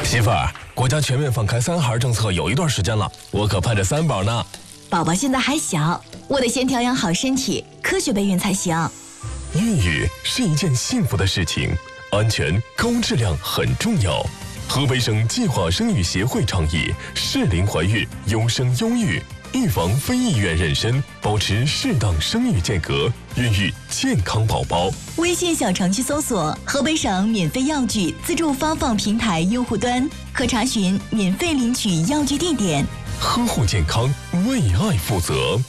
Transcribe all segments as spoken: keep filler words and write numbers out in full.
媳妇儿，国家全面放开三孩政策有一段时间了，我可盼着三宝呢。 宝宝现在还小，我得先调养好身体，科学备孕才行。 孕育是一件幸福的事情，安全高质量很重要。河北省计划生育协会倡议适龄怀孕，优生优育，预防非意愿妊娠，保持适当生育间隔，孕育健康宝宝。 微信小程序搜索河北省免费药具自助发放平台用户端，可查询免费领取药具地点。 呵护健康，为爱负责。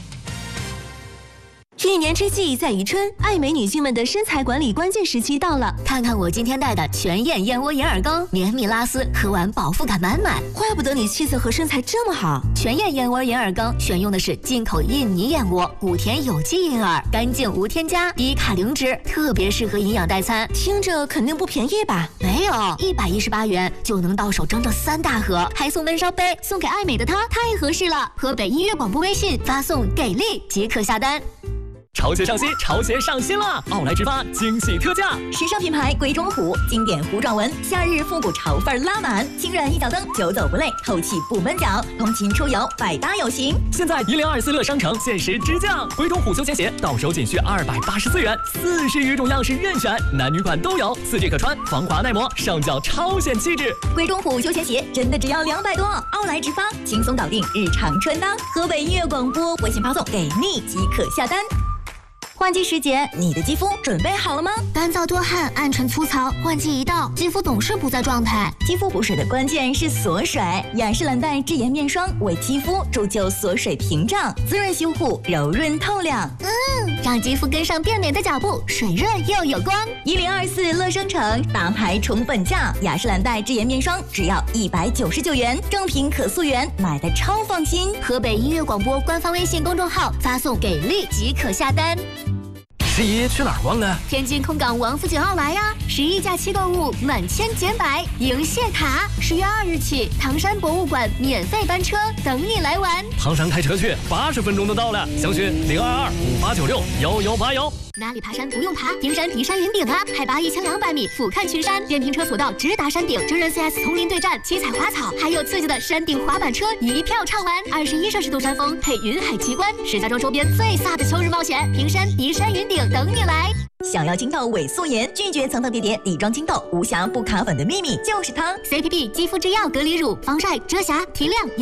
一年之计在于春，爱美女性们的身材管理关键时期到了。看看我今天带的全燕燕窝眼耳膏，绵密拉丝，喝完饱腹感满满。 怪不得你气色和身材这么好。 全燕燕窝眼耳膏选用的是进口印尼燕窝，古田有机银耳，干净无添加，低卡零脂，特别适合营养代餐。 听着肯定不便宜吧？ 没有，一百一十八元就能到手整整三大盒，还送闷烧杯，送给爱美的她太合适了。河北音乐广播微信发送给力即可下单。 潮鞋上新，潮鞋上新了！奥莱直发惊喜特价， 时尚品牌鬼冢虎，经典糊状纹，夏日复古潮范拉满，轻软一脚蹬，久走不累，透气不闷脚，通勤出游百搭有型。 现在一零二四乐商城限时直降，鬼冢虎休闲鞋到手仅需二百八十四元，四十余种样式任选，男女款都有，四季可穿，防滑耐磨，上脚超显气质。 鬼冢虎休闲鞋真的只要两百多，奥莱直发轻松搞定日常穿搭。河北音乐广播微信发送给你即可下单。换季时节，你的肌肤准备好了吗？ 干燥多汗、暗沉粗糙，换季一到，肌肤总是不在状态。 肌肤补水的关键是锁水，雅诗兰黛智颜面霜为肌肤铸就锁水屏障，滋润修护，柔润透亮。 嗯，让肌肤跟上变美的脚步，水润又有光。 一零二四乐商城大牌宠粉价，雅诗兰黛智颜面霜只要一百九十九元，正品可溯源，买的超放心。 河北音乐广播官方微信公众号发送给力即可下单。 十一去哪儿逛呢？ 天津空港王府井奥莱呀，十一假期购物满千减百，迎谢卡。十月二日起，唐山博物馆免费班车等你来玩。 唐山开车去，八十分钟就到了。详询零二二五八九六幺幺八幺。 哪里爬山不用爬，平山迪山云顶啊！海拔一千两百米，俯瞰群山，电瓶车索道直达山顶，真人 C S 丛林对战，七彩花草，还有刺激的山顶滑板车，一票畅玩。二十一摄氏度山峰配云海奇观，石家庄周边最飒的秋日冒险，平山迪山云顶等你来。 想要清透伪素颜，拒绝层层叠叠，底妆清透，无瑕不卡粉的秘密就是它。 C P B 肌肤之钥隔离乳，防晒、遮瑕、提亮。